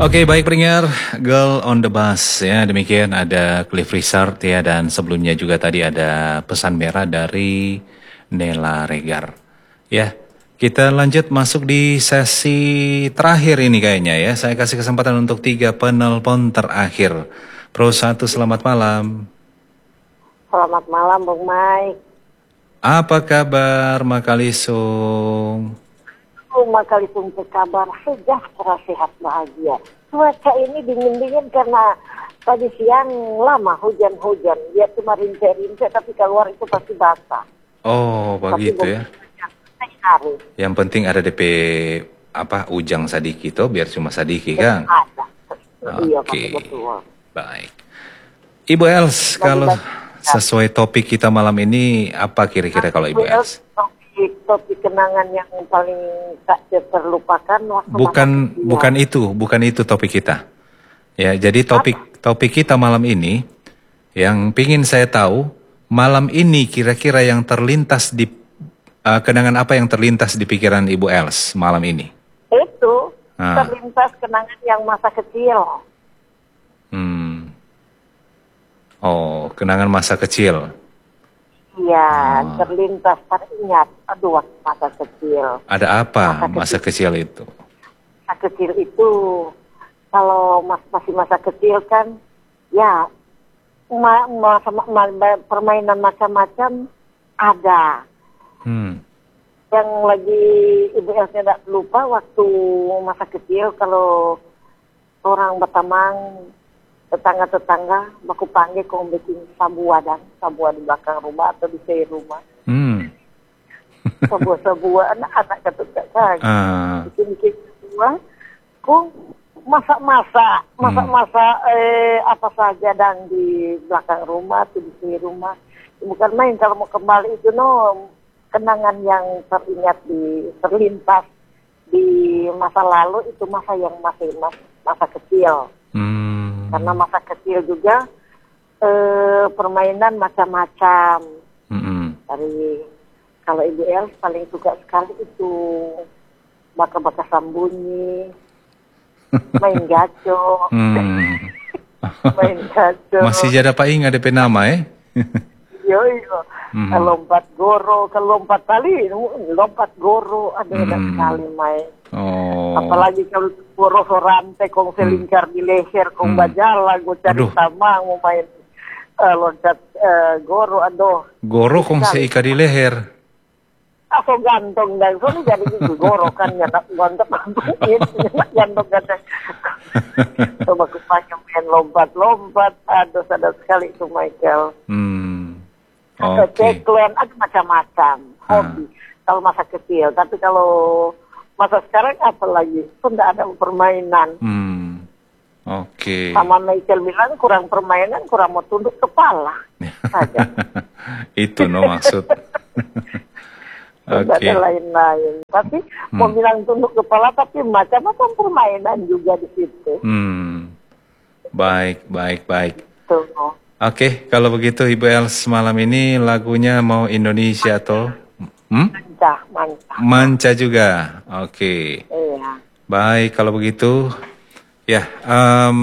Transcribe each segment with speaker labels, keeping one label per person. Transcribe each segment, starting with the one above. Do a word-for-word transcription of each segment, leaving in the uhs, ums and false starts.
Speaker 1: Oke, baik pendengar, Girl on the Bus ya, demikian ada Cliff Richard ya, dan sebelumnya juga tadi ada pesan merah dari Nela Regar. Ya, kita lanjut masuk di sesi terakhir ini kayaknya ya. Saya kasih kesempatan untuk tiga penelpon terakhir. Pro satu, selamat malam.
Speaker 2: Selamat malam, Bung Mike.
Speaker 1: Apa kabar, Makalisung?
Speaker 2: Rumah Kalisung kabar sejahtera, sehat, bahagia. Cuaca ini dingin-dingin karena tadi siang lama hujan-hujan. Dia cuma rintik-rintik tapi keluar itu pasti basah.
Speaker 1: Oh, begitu ya.
Speaker 2: Hari.
Speaker 1: Yang penting ada D P apa ujang sadiki toh, biar cuma sadiki kan?
Speaker 2: Ada. Iya,
Speaker 1: Oke.
Speaker 2: betul.
Speaker 1: Baik. Ibu Els, kalau sesuai topik kita malam ini apa kira-kira kalau Ibu Els?
Speaker 2: Topik, topik kenangan yang paling tak terlupakan waktu
Speaker 1: Bukan
Speaker 2: masa kecil.
Speaker 1: bukan itu, bukan itu topik kita. Ya, jadi topik
Speaker 2: Apa?
Speaker 1: topik kita malam ini yang pingin saya tahu, malam ini kira-kira yang terlintas di uh, kenangan apa yang terlintas di pikiran Ibu Els malam ini?
Speaker 2: Itu
Speaker 1: Ah.
Speaker 2: terlintas kenangan yang masa kecil.
Speaker 1: Hmm. Oh, kenangan masa kecil.
Speaker 2: Iya,
Speaker 1: Ah.
Speaker 2: terlintas, teringat. Aduh, waktu masa kecil.
Speaker 1: Ada apa
Speaker 2: Masa
Speaker 1: masa kecil itu?
Speaker 2: Masa kecil itu, kalau mas, masih masa kecil kan, ya, ma, ma, ma, ma, permainan macam-macam ada.
Speaker 1: Hmm.
Speaker 2: Yang lagi Ibu Elsa tidak lupa waktu masa kecil, kalau orang bertamang, tetangga-tetangga, baku panggil kong bikin sabua dan sabua di belakang rumah atau di seir rumah.
Speaker 1: Hmm.
Speaker 2: Sabua-sabua anak-anak ketuk kan.
Speaker 1: Ah.
Speaker 2: Bikin-bikin sabua, kong masak-masak, masak-masak eh, apa saja dan di belakang rumah atau di seir rumah. Bukan main kalau mau kembali itu no, kenangan yang teringat di terlintas di masa lalu itu masa yang masih mas, masa kecil.
Speaker 1: Hmm.
Speaker 2: Karena masa kecil juga eh, permainan macam-macam.
Speaker 1: Hmm.
Speaker 2: Dari kalau Ibu El paling suka sekali itu baka-baka sambunyi, main gaco,
Speaker 1: Hmm.
Speaker 2: main gaco.
Speaker 1: Masih jada Pak ingat D P nama eh?
Speaker 2: Yo yo,
Speaker 1: Mhm.
Speaker 2: lompat goro, kalau lompat tali, lompat goro, ada enak
Speaker 1: Hmm.
Speaker 2: sekali main.
Speaker 1: Oh.
Speaker 2: Apalagi kalau goro sorante, kong selingkar di leher, kong
Speaker 1: Hmm.
Speaker 2: bajala, gue cari
Speaker 1: Aduh.
Speaker 2: sama, mau main eh, loncat eh, goro, aduh.
Speaker 1: Goro kong
Speaker 2: Sekali.
Speaker 1: seika di leher.
Speaker 2: Aku gantung dan so jadi gitu goro kan ya tak gantung gantung gantung. Coba kupanya main lompat-lompat, aduh sadar sekali itu Michael.
Speaker 1: Hmm.
Speaker 2: Ada
Speaker 1: Oke.
Speaker 2: ceklen, ada macam-macam hobi. Kalau masa kecil, tapi kalau masa sekarang apa lagi? Sudah ada permainan.
Speaker 1: Hmm. Oke.
Speaker 2: Sama Michael bilang kurang permainan, kurang mau tunduk kepala saja.
Speaker 1: Itu no maksud.
Speaker 2: Tidak
Speaker 1: Oke.
Speaker 2: ada lain-lain. Tapi
Speaker 1: Hmm.
Speaker 2: mau bilang tunduk kepala, tapi macam-macam permainan juga di situ.
Speaker 1: Hmm. Baik, baik, baik.
Speaker 2: Tuh.
Speaker 1: Oke, kalau begitu Ibu Els malam ini lagunya mau Indonesia atau hmm?
Speaker 2: Manca, manca.
Speaker 1: Manca juga. Oke.
Speaker 2: Iya.
Speaker 1: Baik, kalau begitu ya, em,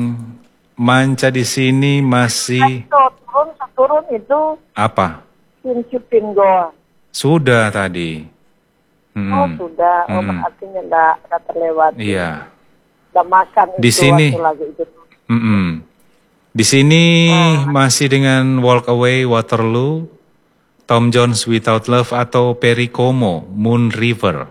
Speaker 1: Manca di sini masih
Speaker 2: Itu turun, turun itu
Speaker 1: apa?
Speaker 2: cincupin gol.
Speaker 1: Sudah tadi. Hmm.
Speaker 2: Oh sudah, oh
Speaker 1: Hmm.
Speaker 2: artinya enggak, enggak terlewat.
Speaker 1: Iya.
Speaker 2: Udah makan
Speaker 1: Di
Speaker 2: itu
Speaker 1: sini.
Speaker 2: waktu lagu itu.
Speaker 1: Mm-mm. Di sini
Speaker 2: Ah.
Speaker 1: masih dengan Walk Away, Waterloo, Tom Jones Without Love atau Perry Como, Moon River.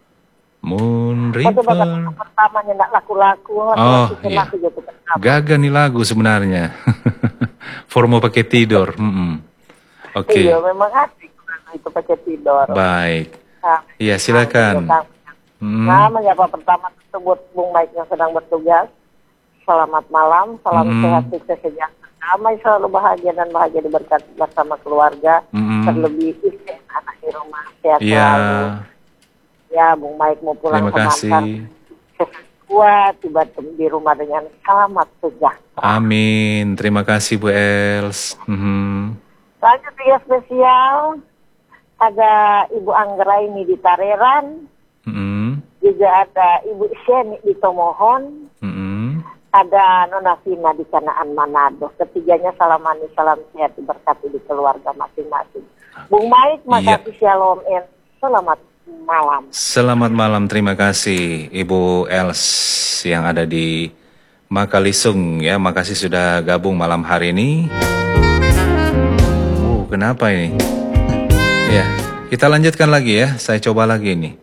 Speaker 1: Moon
Speaker 2: Oh coba kata
Speaker 1: River.
Speaker 2: pertamanya enggak laku-laku.
Speaker 1: Oh,
Speaker 2: itu
Speaker 1: iya.
Speaker 2: laku gitu pertama.
Speaker 1: Gagal nih lagu sebenarnya. Formo pakai tidur. Mm-mm. Oke,
Speaker 2: Iya memang asik itu pakai tidur.
Speaker 1: baik.
Speaker 2: Nah,
Speaker 1: Iya, silakan.
Speaker 2: nah,
Speaker 1: Mm.
Speaker 2: Nah, menyapa pertama tersebut Bung Mike yang sedang bertugas. Selamat malam, salam
Speaker 1: Mm.
Speaker 2: sehat, sukses, sejahtera, damai, selalu bahagia dan bahagia diberkati bersama keluarga.
Speaker 1: Mm-mm.
Speaker 2: Terlebih istri anak di rumah sehat
Speaker 1: Iya,
Speaker 2: selalu. Ya, Bung Mike mau pulang
Speaker 1: terima
Speaker 2: ke Makassar.
Speaker 1: kasih.
Speaker 2: Sukses kuat, tiba di rumah dengan selamat sejahtera.
Speaker 1: Amin. Terima kasih Bu Els. Mhm.
Speaker 2: Lanjut dia spesial. Ada Ibu Anggra ini di Tareran.
Speaker 1: Mhm.
Speaker 2: juga ada Ibu Sheni di Tomohon,
Speaker 1: Mm-mm.
Speaker 2: ada Nona Vina di Kanaan Manado. Ketiganya salam manis, salam sehat, diberkati di keluarga masing-masing. Bung Mike, makasih shalom and selamat malam.
Speaker 1: Selamat malam, terima kasih Ibu Els yang ada di Makalisung ya. Makasih sudah gabung malam hari ini. Oh, kenapa ini? Ya, kita lanjutkan lagi ya. Saya coba lagi ini.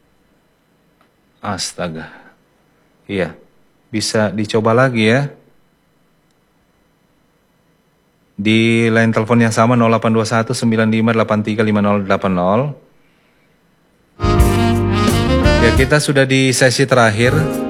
Speaker 1: Astaga. Iya, bisa dicoba lagi ya. Di line telepon yang sama nol delapan dua satu sembilan lima delapan tiga lima nol delapan nol. Ya, kita sudah di sesi terakhir.